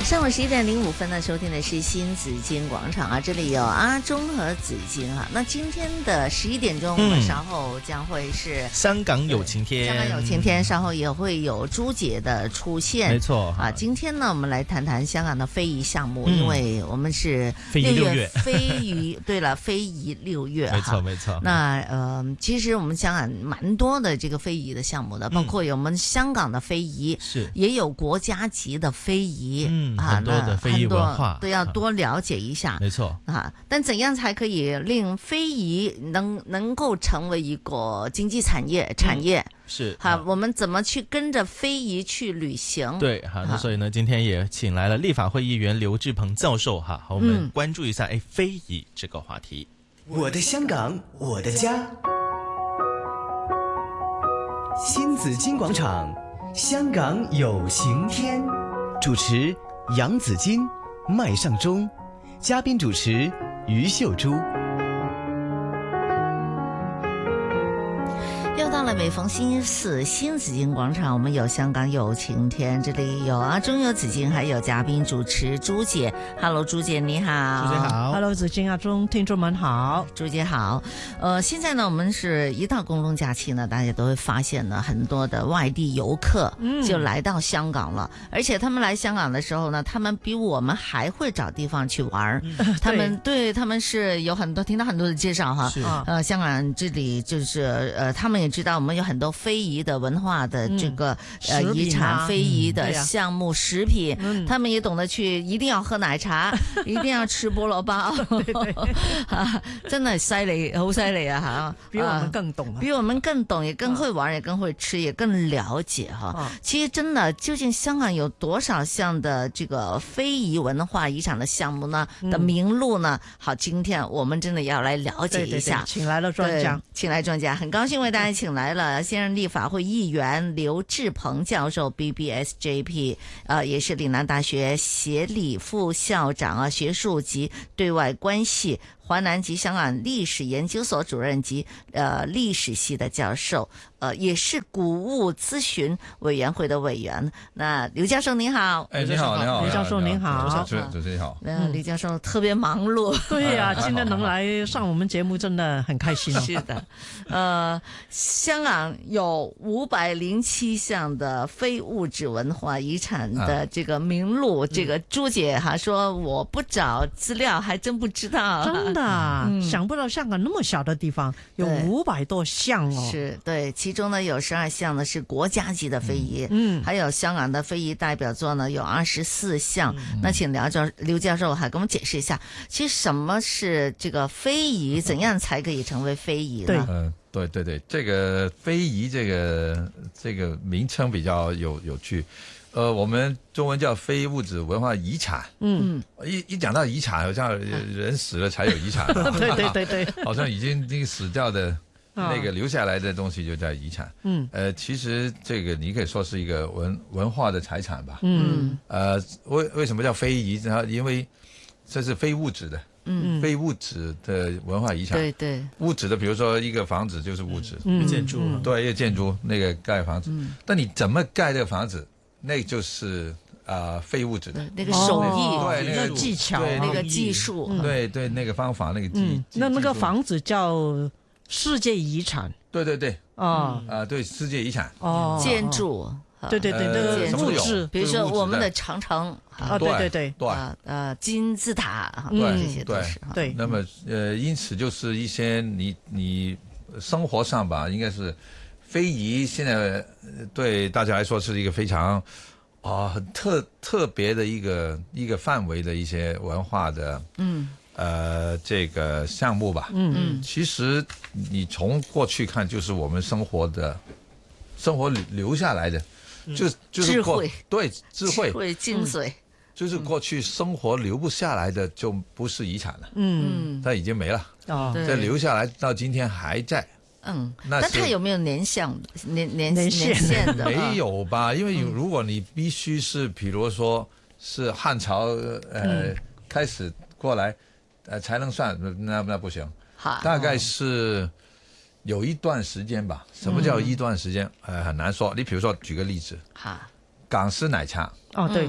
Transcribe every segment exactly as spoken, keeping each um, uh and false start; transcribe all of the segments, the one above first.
上午十一点零五分呢，收听的是新紫金广场啊，这里有阿中和紫金啊。那今天的十一点钟，我们稍后将会是香港有晴天， 香港有晴天，稍后也会有朱姐的出现， 没错啊。今天呢，我们来谈谈香港的非遗项目， 嗯、 因为我们是非遗六月， 非遗对了，非遗六月， 没错没错。 那呃，其实我们香港蛮多的这个非遗的项目的，包括有我们香港的非遗，是、嗯、也有国家级的非遗， 嗯。很多的非遗文化都要多了解一下， 没错啊。但怎样才可以令非遗能能够成为一个经济产业产业？嗯、 是好、啊，我们怎么去跟着非遗去旅行？ 对，好，那所以呢，今天也请来了立法会议员刘志鹏教授哈，好，我们关注一下哎、嗯、非遗这个话题。 我的香港，我的家，新紫金广场，香港有晴天。主持杨紫金、麦尚中，嘉宾主持于秀珠。 又到了每逢星期四新紫金广场，我们有香港有晴天，这里有阿中有紫金，还有嘉宾主持朱姐。Hello， 朱姐你好。 朱姐好。 Hello， 紫金阿中，听众们好。 朱姐好。呃，现在呢，我们是一到公众假期呢，大家都会发现呢，很多的外地游客就来到香港了，嗯、而且他们来香港的时候呢，他们比我们还会找地方去玩。嗯、他们对他们是有很多听到很多的介绍哈。呃，香港这里就是呃，他们也知道我们有很多非遗的文化的这个、嗯、呃遗产、非遗的项目、嗯、食品、嗯，他们也懂得去，一定要喝奶茶，一定要吃菠萝包，对对啊，真的犀利，好犀利啊哈！ 比我们更懂、啊， 比我們更懂，也更會玩，也更會吃，也更了解哈、啊。其實真的，究竟香港有多少項的這個非遺文化遺產的項目呢？嗯、的名錄呢？好，今天我們真的要來了解一下， 對對對，請來了專家， 請來專家，很高興為大家請來了現任立法會議員劉志鵬教授 B B S J P， 呃，也是嶺南大學協理副校長啊，學術及對外關係。華南及香港歷史研究所主任及呃歷史系的教授，呃也是古物諮詢委員會的委員。那劉教授您好。 哎，你好，你好， 劉教授您好， 主持人主持人好。 嗯，劉教授特別忙碌。 對呀、啊，今天能來上我們節目真的很開心。 是的，呃，香港有五百零七項的非物質文化遺產的這個名錄，啊、這個朱姐哈說我不找資料還真不知道。 真的、嗯，想不到香港那麼小的地方有五百多項哦。 是，對，其中呢有十二項呢是國家級的非遺，嗯，還有香港的非遺代表作呢有二十四項。嗯、那請劉教劉教授還給我們解釋一下，其實什麼是這個非遺，怎樣才可以成為非遺呢？ 對， 嗯、呃，對對對，這個非遺這個這個名稱比較有有趣。呃，我們中文叫非物質文化遺產。嗯，一一講到遺產，好像人死了才有遺產。 對對對對， 好像已經那個死掉的那個留下來的東西就叫遺產。嗯，呃，其實這個你可以說是一個文文化的財產吧。嗯，呃，為為什麼叫非遺呢？因為這是非物質的。嗯，非物質的文化遺產。對對，物質的，比如說一個房子就是物質。 嗯，建築。 對，一個建築那個蓋房子。嗯，但你怎麼蓋這個房子？那就是啊、呃，非物質的那個手藝， 哦、對， 那個技巧， 那個技術， 嗯、 對對，那個方法，那個技， 嗯、那那個房子叫世界遺產， 對對對， 哦， 啊、呃，對，世界遺產， 哦，建築， 對對對，那個物質， 比如說我們的長城， 啊，對對對， 對， 啊呃金字塔， 對這些都是， 對， 那麼呃，因此就是一些你你生活上吧，應該是。非遺現在對大家來說是一個非常啊、呃、很特特別的一個一個範圍的一些文化的嗯呃這個項目吧嗯嗯其實你從過去看就是我們生活的生活留下來的就就是過智慧對智慧智慧精髓、嗯、 就是過去生活留不下來的就不是遺產了嗯它已經沒了哦這留下來到今天還在嗯，但它有沒有年限年年年限的？ 沒有吧，因為如果你必須是，比如說是漢朝呃、嗯、開始過來呃才能算，那那不行。大概是有一段時間吧。什麼叫一段時間？呃，很難說。你比如說舉個例子，港式奶茶。 哦，對。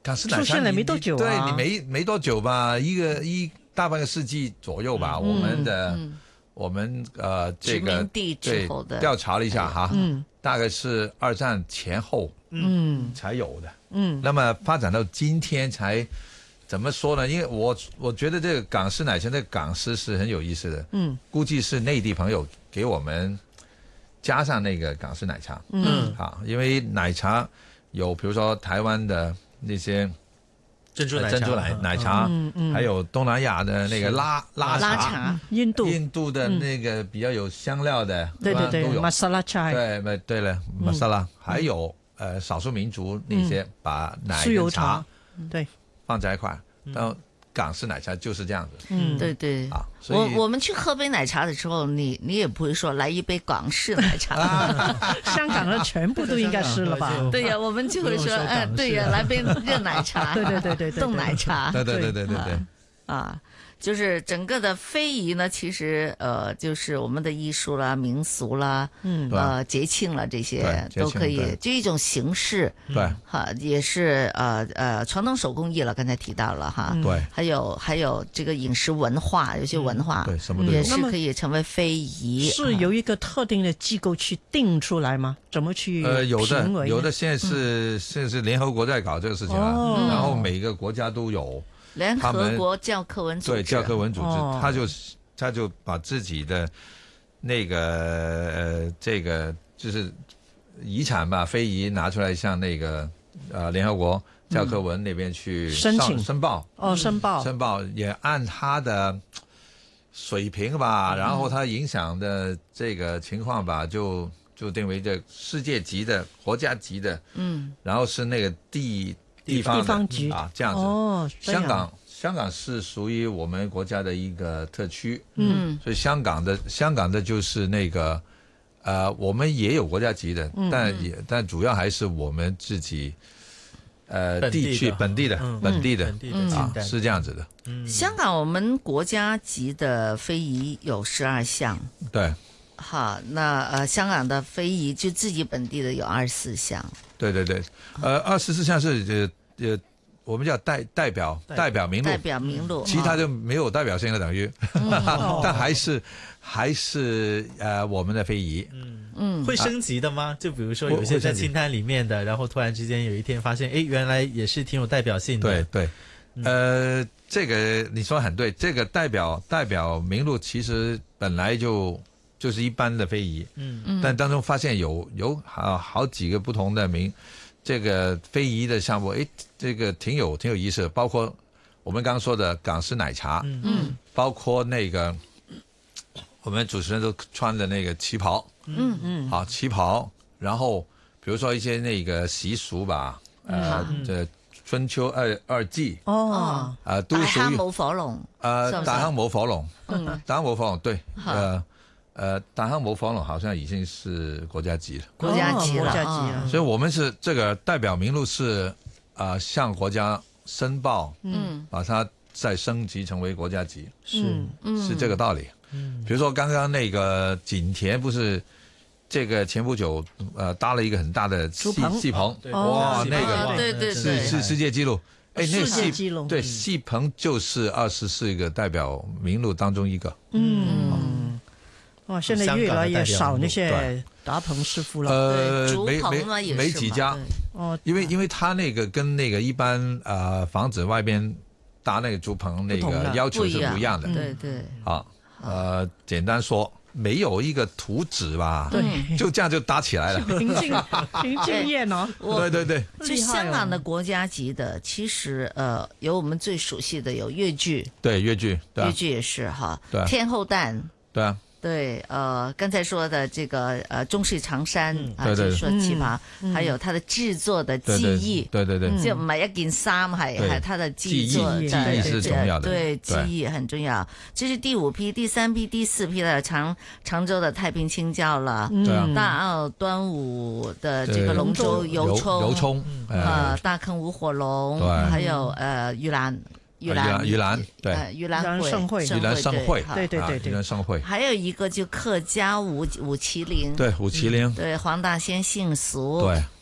港式奶茶出现了没多久啊？ 对你没没多久吧，一个一大半个世纪左右吧。嗯、我们的、嗯、我们呃这个殖民地之后的调查了一下哈， 嗯， 大概是二战前后嗯才有的， 嗯， 那么发展到今天才怎么说呢？因为我我觉得这个港式奶茶的港式是很有意思的， 嗯， 估计是内地朋友给我们加上那个港式奶茶， 嗯， 好，因为奶茶有比如说台湾的那些珍珠奶茶、 珍珠奶奶茶， 嗯嗯， 还有东南亚的那个拉拉拉茶， 茶， 印度印度的那个比较有香料的， 对对对都有 ，masala chai， 对，对了，masala，还有呃少数民族那些把奶酥油跟茶对放在一块，然后港式奶茶就是这样子， 嗯， 对对啊，所以我我们去喝杯奶茶的时候，你你也不会说来一杯港式奶茶， 香港的全部都应该是了吧？ 对呀，我们就会说，哎，对呀，来杯热奶茶， 对对对对对， 冻奶茶， 对对对对对对， 啊。就是整个的非遗呢，其实呃，就是我们的艺术啦、民俗啦， 嗯， 呃，节庆啦这些都可以，就一种形式， 对， 哈，也是呃呃传统手工艺了，刚才提到了哈， 对， 还有还有这个饮食文化，有些文化， 对，什么都有也是可以成为非遗， 是由一个特定的机构去定出来吗？怎么去呃，有的评为有的现在是现在是联合国在搞这个事情了，然后每个国家都有。 联合国教科文组织， 对教科文组织， 哦、 他就他就把自己的那个呃这个就是遗产吧，非遗拿出来向那个呃联合国教科文那边去申请申报哦，申报申报也按他的水平吧， 嗯、 然后他影响的这个情况吧，就就定为这世界级的、国家级的， 嗯， 然后是那个地。地方地方局啊，这样子。 哦， 香港香港是属于我们国家的一个特区， 嗯， 所以香港的香港的就是那个，呃，我们也有国家级的， 嗯、 但也但主要还是我们自己，呃， 地地区本地的、 嗯、 本地的、 嗯、 啊，是这样子的。 嗯， 香港我们国家级的非遗有十二项， 对， 好，那呃，香港的非遗就自己本地的有二十四项。 对对对，呃，二十四项是呃呃，我们叫代代表代表名录， 代表名录， 其他就没有代表性了，等于， 嗯、 但还是还是呃我们的非遗， 嗯嗯， 会升级的吗？就比如说有些在清单里面的，然后突然之间有一天发现，哎，原来也是挺有代表性的。 对对，嗯、呃，这个你说很对，这个代表代表名录其实本来就。就是一般的非遗，嗯，但当中发现有有好好几个不同的名，这个非遗的项目，诶，这个挺有挺有意思的，包括我们刚刚说的港式奶茶， 嗯， 包括那个我们主持人都穿的那个旗袍， 嗯嗯， 好旗袍，然后比如说一些那个习俗吧，呃，这春秋二二季， 哦， 啊，都属于冇火龍， 呃，大坑冇火龍， 嗯， 大坑冇火龍，對，呃。呃，大坑冇火龍好像已經是國家級了， 國家級了， 國家級了， 所以我們是這個代表名錄是啊、呃，向國家申報， 嗯， 把它再升級成為國家級， 是， 嗯， 是這個道理。嗯，比如說剛剛那個景田不是，這個前不久呃搭了一個很大的戲戲棚，哇，那個對對對， 是是世界紀錄，哎，那個世界紀錄， 對，戲棚就是二十四個代表名錄當中一個， 嗯。哇！現在越來越少那些搭棚師傅了。 呃， 竹棚嘛也是沒幾家。 哦， 因為因為他那個跟那個一般呃房子外邊搭那個竹棚那個要求是不一樣的。 對對。 啊，呃，簡單說，沒有一個圖紙吧？ 對， 就這樣就搭起來了。 憑經憑經驗哦。 對對對。 就香港的國家級的，其實呃有我們最熟悉的有粵劇。 對粵劇。 粵劇也是哈。 對。 天后誕。 對啊。 對，呃，剛才說的這個呃中式長衫啊， 對對就是說旗袍，還有它的製作的技藝， 對對對， 就唔係一件衫，係係它的製作， 技藝是重要的， 對，技藝很重要。這是第五批、第三批、第四批的長長洲的太平清醮了，大澳端午的這個龍舟遊涌， 遊涌， 呃，大坑舞火龍，還有呃盂蘭。盂蘭， 盂蘭，對， 盂蘭盛會， 盂蘭盛會， 對對對， 盂蘭盛會。 還有一個就客家舞舞麒麟， 對，舞麒麟， 對，黃大仙信俗， 對，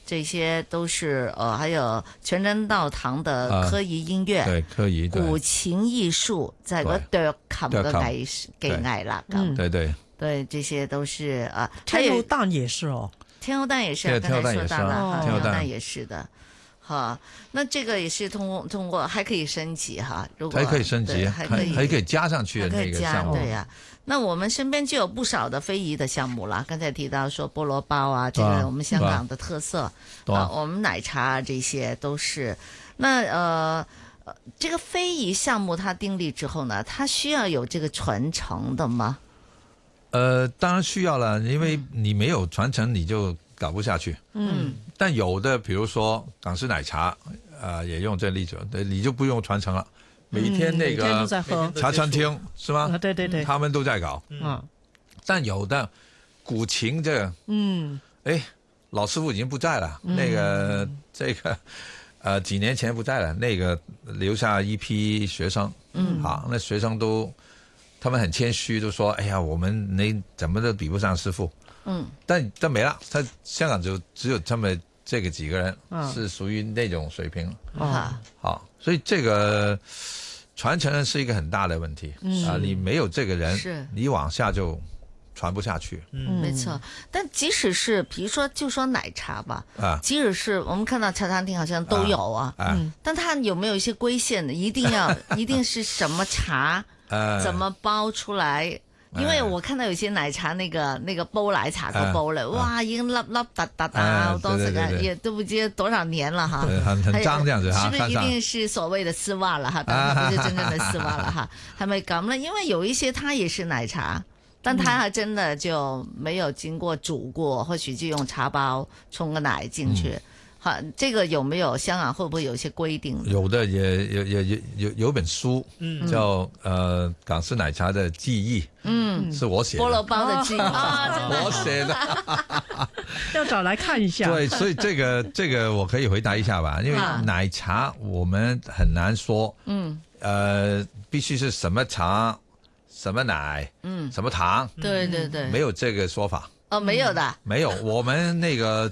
这些都是呃，还有全真道堂的科儀音樂， 啊、對科儀古琴藝術，就係嗰斲琴嘅藝技藝啦，咁對對對，這些都是啊， 天后誕也是哦， 天后誕也是，剛才說到了，天后誕也是的。哈，那這個也是通過通過還可以升級哈，如果還可以升級， 還可以還可以加上去的那個項目。 對呀、啊，那我們身邊就有不少的非遺的項目啦。剛才提到說菠蘿包啊，這個我們香港的特色啊，啊，我們奶茶啊這些都是。那呃，這個非遺項目它訂立之後呢，它需要有這個傳承的嗎？ 呃，當然需要了，因為你沒有傳承，你就搞不下去。嗯。但有的，比如說港式奶茶，呃，也用這例子，你就不用傳承了。每天那個茶餐廳是嗎？ 啊，對對對， 他們都在搞。嗯。但有的古琴這個，嗯，哎，老師傅已經不在了。嗯、那個這個，呃，幾年前不在了。那個留下一批學生，嗯，好，那學生都，他們很謙虛，都說：“哎呀，我們那怎麼都比不上師傅。”嗯，但但沒了，他香港就只有這麼這個幾個人是屬於那種水平啊。好，所以這個傳承是一個很大的問題、嗯、啊！你沒有這個人，是你往下就傳不下去。 嗯，沒錯。但即使是，比如說，就說奶茶吧，啊，即使是我們看到茶餐廳好像都有啊，啊嗯，但它有沒有一些規限的？一定要一定是什麼茶，啊、怎麼包出來？因為我看到有些奶茶那個那個煲奶茶個煲了，哇，已經粒粒突突啊，好多時間也都不知道多少年了哈， 很很髒這樣子哈， 是不是一定是所謂的絲襪了哈？當然不是真正的絲襪了哈，係咪咁呢？因為有一些它也是奶茶，但它還真的就沒有經過煮過，或許就用茶包沖個奶進去。好，這個有沒有香港會不會有一些規定？ 有的，也有也有有有本書，嗯，叫呃港式奶茶的記憶，嗯，是我寫的。菠蘿包的記憶啊，我寫的， 要找來看一下。 對，所以這個這個我可以回答一下吧，因為奶茶我們很難說，嗯，呃，必須是什麼茶、什麼奶、嗯，什麼糖， 對對對， 沒有這個說法。 哦，沒有的， 沒有，我們那個